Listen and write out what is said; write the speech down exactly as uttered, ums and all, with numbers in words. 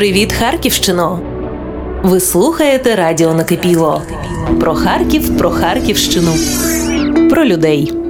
Привіт, Харківщино! Ви слухаєте радіо Накипіло. Про Харків, про Харківщину, про людей.